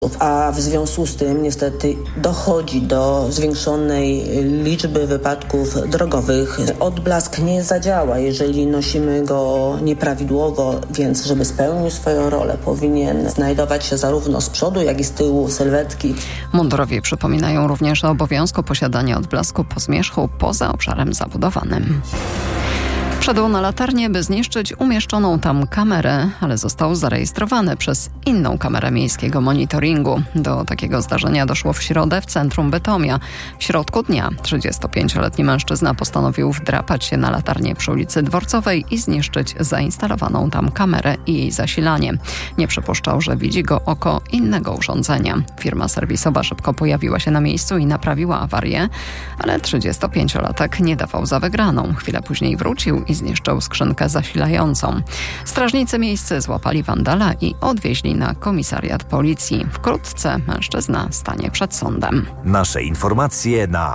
A w związku z tym niestety dochodzi do zwiększonej liczby wypadków drogowych. Odblask nie zadziała, jeżeli nosimy go nieprawidłowo, więc żeby spełnił swoją rolę, powinien znajdować się zarówno z przodu, jak i z tyłu sylwetki. Mundurowi przypominają również o obowiązku posiadania odblasku po zmierzchu poza obszarem zabudowanym. Wszedł na latarnię, by zniszczyć umieszczoną tam kamerę, ale został zarejestrowany przez inną kamerę miejskiego monitoringu. Do takiego zdarzenia doszło w środę w centrum Bytomia. W środku dnia 35-letni mężczyzna postanowił wdrapać się na latarnię przy ulicy Dworcowej i zniszczyć zainstalowaną tam kamerę i jej zasilanie. Nie przypuszczał, że widzi go oko innego urządzenia. Firma serwisowa szybko pojawiła się na miejscu i naprawiła awarię, ale 35-latek nie dawał za wygraną. Chwilę później wrócił i zniszczył skrzynkę zasilającą. Strażnicy miejscy złapali wandala i odwieźli na komisariat policji. Wkrótce mężczyzna stanie przed sądem. Nasze informacje na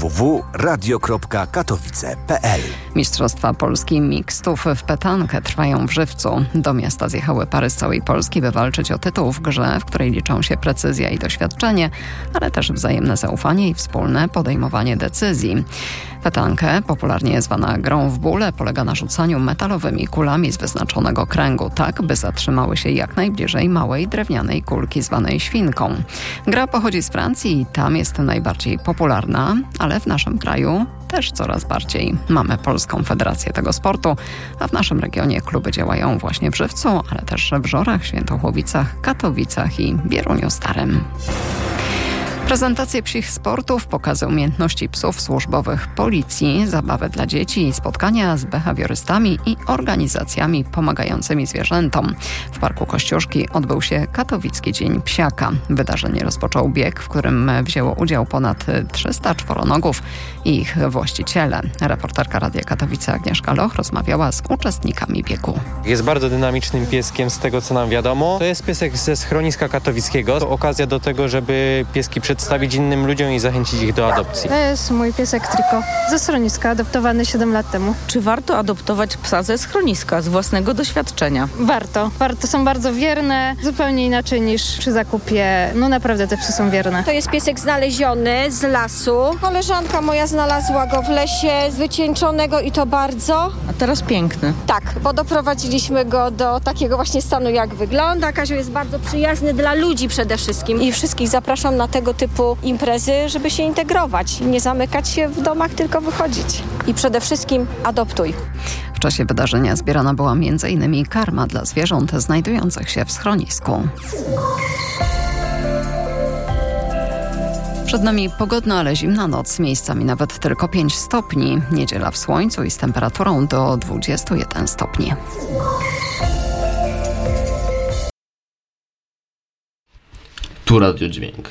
www.radio.katowice.pl. Mistrzostwa Polski mixtów w petankę trwają w Żywcu. Do miasta zjechały pary z całej Polski, by walczyć o tytuł w grze, w której liczą się precyzja i doświadczenie, ale też wzajemne zaufanie i wspólne podejmowanie decyzji. Petankę, popularnie zwana grą w bóle, polega na rzucaniu metalowymi kulami z wyznaczonego kręgu, tak by zatrzymały się jak najbliżej małej drewnianej kulki zwanej świnką. Gra pochodzi z Francji i tam jest najbardziej popularna, ale w naszym kraju też coraz bardziej. Mamy Polską Federację tego sportu, a w naszym regionie kluby działają właśnie w Żywcu, ale też w Żorach, Świętochłowicach, Katowicach i Bieruniu Starym. Prezentacje psich sportów, pokazy umiejętności psów służbowych policji, zabawy dla dzieci i spotkania z behawiorystami i organizacjami pomagającymi zwierzętom. W Parku Kościuszki odbył się Katowicki Dzień Psiaka. Wydarzenie rozpoczął bieg, w którym wzięło udział ponad 300 czworonogów i ich właściciele. Reporterka Radia Katowice Agnieszka Loch rozmawiała z uczestnikami biegu. Jest bardzo dynamicznym pieskiem z tego, co nam wiadomo. To jest piesek ze schroniska katowickiego. To okazja do tego, żeby pieski przedstawić innym ludziom i zachęcić ich do adopcji. To jest mój piesek Triko ze schroniska, adoptowany 7 lat temu. Czy warto adoptować psa ze schroniska, z własnego doświadczenia? Warto. Są bardzo wierne, zupełnie inaczej niż przy zakupie. No naprawdę te psy są wierne. To jest piesek znaleziony z lasu. Koleżanka moja znalazła go w lesie, wycieńczonego i to bardzo. A teraz piękny. Tak, bo doprowadziliśmy go do takiego właśnie stanu, jak wygląda. Kazio jest bardzo przyjazny dla ludzi przede wszystkim i wszystkich zapraszam na tego typu imprezy, żeby się integrować. Nie zamykać się w domach, tylko wychodzić. I przede wszystkim adoptuj. W czasie wydarzenia zbierana była m.in. karma dla zwierząt znajdujących się w schronisku. Przed nami pogodna, ale zimna noc, miejscami nawet tylko 5 stopni. Niedziela w słońcu i z temperaturą do 21 stopni. Tu Radiodźwięk.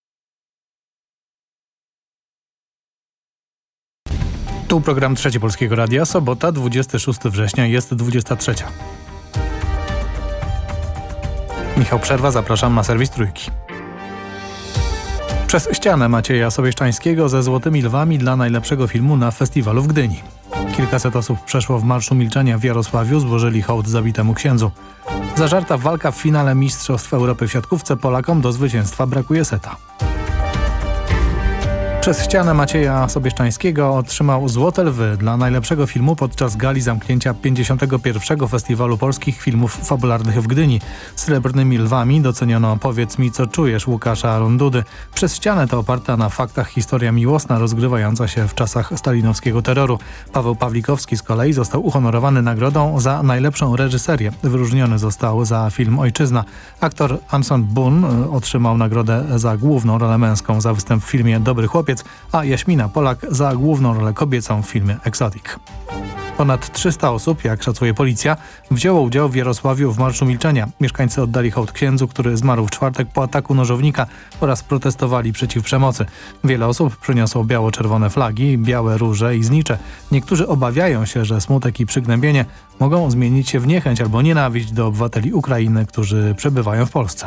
Tu program Trzeci Polskiego Radia, sobota, 26 września, jest 23. Michał Przerwa, zapraszam na serwis Trójki. Przez ścianę Macieja Sobieszczańskiego ze Złotymi Lwami dla najlepszego filmu na festiwalu w Gdyni. Kilkaset osób przeszło w Marszu Milczenia w Jarosławiu, złożyli hołd zabitemu księdzu. Zażarta walka w finale Mistrzostw Europy w siatkówce, Polakom do zwycięstwa brakuje seta. Przez ścianę Macieja Sobieszczańskiego otrzymał Złote Lwy dla najlepszego filmu podczas gali zamknięcia 51. Festiwalu Polskich Filmów Fabularnych w Gdyni. Srebrnymi Lwami doceniono Powiedz mi, co czujesz Łukasza Rundudy. Przez ścianę to oparta na faktach historia miłosna rozgrywająca się w czasach stalinowskiego terroru. Paweł Pawlikowski z kolei został uhonorowany nagrodą za najlepszą reżyserię. Wyróżniony został za film Ojczyzna. Aktor Anson Boone otrzymał nagrodę za główną rolę męską za występ w filmie Dobry Chłopiec, a Jaśmina Polak za główną rolę kobiecą w filmie Exotic. Ponad 300 osób, jak szacuje policja, wzięło udział w Jarosławiu w Marszu Milczenia. Mieszkańcy oddali hołd księdzu, który zmarł w czwartek po ataku nożownika, oraz protestowali przeciw przemocy. Wiele osób przyniosło biało-czerwone flagi, białe róże i znicze. Niektórzy obawiają się, że smutek i przygnębienie mogą zmienić się w niechęć albo nienawiść do obywateli Ukrainy, którzy przebywają w Polsce.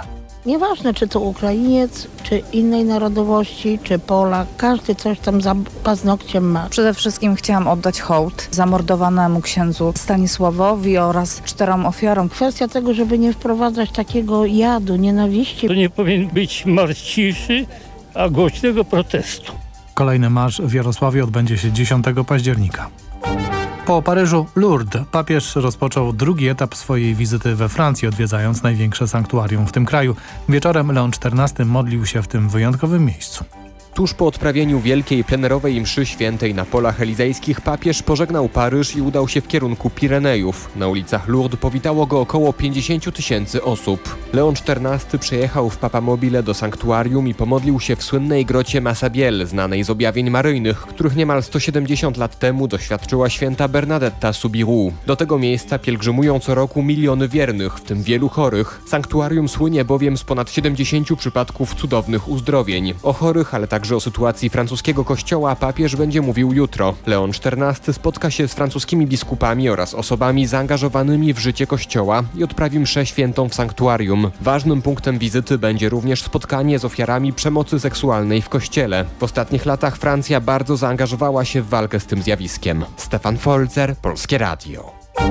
Nieważne, czy to Ukrainiec, czy innej narodowości, czy Polak, każdy coś tam za paznokciem ma. Przede wszystkim chciałam oddać hołd zamordowanemu księdzu Stanisławowi oraz 4 ofiarom. Kwestia tego, żeby nie wprowadzać takiego jadu, nienawiści. To nie powinien być marsz ciszy, a głośnego protestu. Kolejny marsz w Jarosławie odbędzie się 10 października. Po Paryżu Lourdes papież rozpoczął drugi etap swojej wizyty we Francji, odwiedzając największe sanktuarium w tym kraju. Wieczorem Leon XIV modlił się w tym wyjątkowym miejscu. Tuż po odprawieniu wielkiej plenerowej mszy świętej na polach elizejskich papież pożegnał Paryż i udał się w kierunku Pirenejów. Na ulicach Lourdes powitało go około 50 000 osób. Leon XIV przyjechał w Papamobile do sanktuarium i pomodlił się w słynnej grocie Massabielle, znanej z objawień maryjnych, których niemal 170 lat temu doświadczyła święta Bernadetta Soubirous. Do tego miejsca pielgrzymują co roku miliony wiernych, w tym wielu chorych. Sanktuarium słynie bowiem z ponad 70 przypadków cudownych uzdrowień. O chorych, ale także o sytuacji francuskiego kościoła papież będzie mówił jutro. Leon XIV spotka się z francuskimi biskupami oraz osobami zaangażowanymi w życie kościoła i odprawi mszę świętą w sanktuarium. Ważnym punktem wizyty będzie również spotkanie z ofiarami przemocy seksualnej w kościele. W ostatnich latach Francja bardzo zaangażowała się w walkę z tym zjawiskiem. Stefan Folzer, Polskie Radio.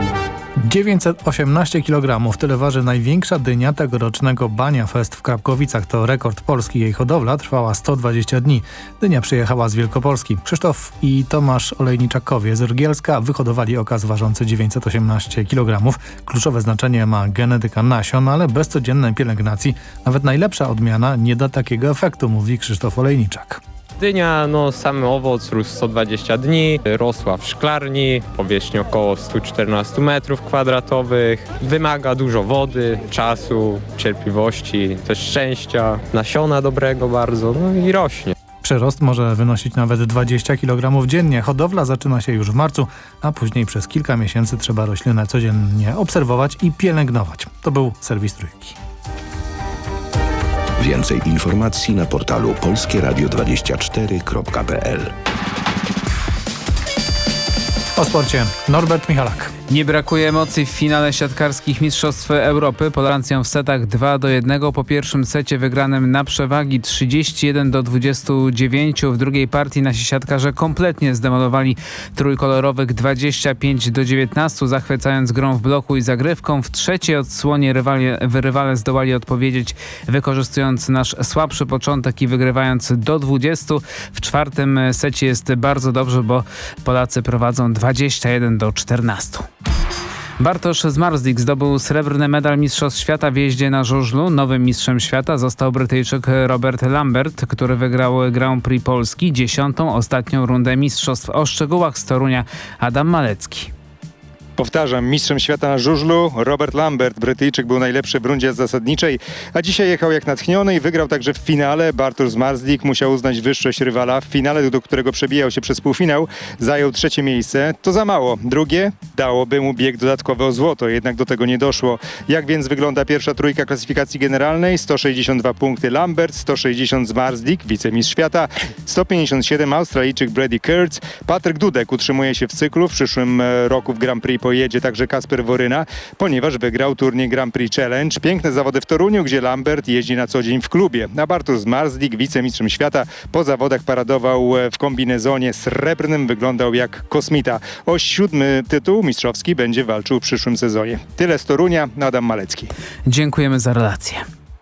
918 kg. Tyle waży największa dynia tegorocznego Bania Fest w Krapkowicach. To rekord Polski. Jej hodowla trwała 120 dni. Dynia przyjechała z Wielkopolski. Krzysztof i Tomasz Olejniczakowie z Rgielska wyhodowali okaz ważący 918 kg. Kluczowe znaczenie ma genetyka nasion, ale bez codziennej pielęgnacji nawet najlepsza odmiana nie da takiego efektu, mówi Krzysztof Olejniczak. Dynia, sam owoc rósł 120 dni, rosła w szklarni, powierzchni około 114 m². Wymaga dużo wody, czasu, cierpliwości, też szczęścia, nasiona dobrego bardzo, i rośnie. Przyrost może wynosić nawet 20 kg dziennie. Hodowla zaczyna się już w marcu, a później przez kilka miesięcy trzeba roślinę codziennie obserwować i pielęgnować. To był serwis Trójki. Więcej informacji na portalu polskieradio24.pl. O sporcie Norbert Michalak. Nie brakuje emocji w finale siatkarskich Mistrzostw Europy. Polacy w setach 2-1 po pierwszym secie wygranym na przewagi 31-29. W drugiej partii nasi siatkarze kompletnie zdemolowali trójkolorowych 25-19, zachwycając grą w bloku i zagrywką. W trzeciej odsłonie rywale zdołali odpowiedzieć, wykorzystując nasz słabszy początek i wygrywając do 20. W czwartym secie jest bardzo dobrze, bo Polacy prowadzą 21-14. Bartosz Zmarzlik zdobył srebrny medal Mistrzostw Świata w jeździe na żużlu. Nowym mistrzem świata został Brytyjczyk Robert Lambert, który wygrał Grand Prix Polski, 10. ostatnią rundę mistrzostw. O szczegółach z Torunia Adam Malecki. Powtarzam, mistrzem świata na żużlu Robert Lambert. Brytyjczyk był najlepszy w rundzie zasadniczej, a dzisiaj jechał jak natchniony i wygrał także w finale. Bartosz Zmarzlik musiał uznać wyższość rywala. W finale, do którego przebijał się przez półfinał, zajął 3. miejsce. To za mało. Drugie dałoby mu bieg dodatkowy o złoto, jednak do tego nie doszło. Jak więc wygląda pierwsza trójka klasyfikacji generalnej? 162 punkty Lambert, 160 Zmarzlik, wicemistrz świata, 157 Australijczyk Brady Kurtz. Patryk Dudek utrzymuje się w cyklu. W przyszłym roku w Grand Prix pojedzie także Kasper Woryna, ponieważ wygrał turniej Grand Prix Challenge. Piękne zawody w Toruniu, gdzie Lambert jeździ na co dzień w klubie. A Bartosz Zmarzlik, wicemistrzem świata, po zawodach paradował w kombinezonie srebrnym, wyglądał jak kosmita. O 7. tytuł mistrzowski będzie walczył w przyszłym sezonie. Tyle z Torunia, Adam Malecki. Dziękujemy za relację.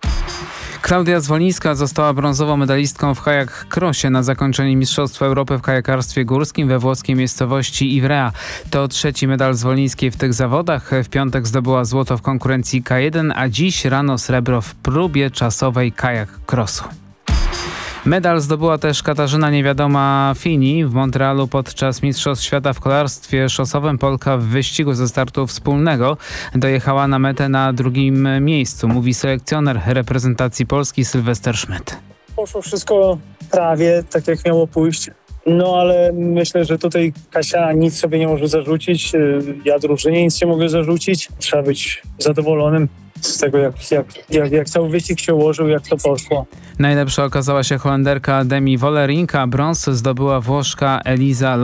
Klaudia Zwolińska została brązową medalistką w kajak crossie na zakończenie Mistrzostw Europy w kajakarstwie górskim we włoskiej miejscowości Ivrea. To 3. medal Zwolińskiej w tych zawodach. W piątek zdobyła złoto w konkurencji K1, a dziś rano srebro w próbie czasowej kajak crossu. Medal zdobyła też Katarzyna Niewiadoma Fini. W Montrealu podczas Mistrzostw Świata w kolarstwie szosowym Polka w wyścigu ze startu wspólnego dojechała na metę na 2. miejscu, mówi selekcjoner reprezentacji Polski Sylwester Schmidt. Poszło wszystko prawie tak, jak miało pójść. No ale myślę, że tutaj Kasia nic sobie nie może zarzucić. Ja drużynie nic nie mogę zarzucić. Trzeba być zadowolonym z tego, jak cały wyścig się ułożył, jak to poszło. Najlepsza okazała się Holenderka Demi Wollering, a brąz zdobyła Włoszka Eliza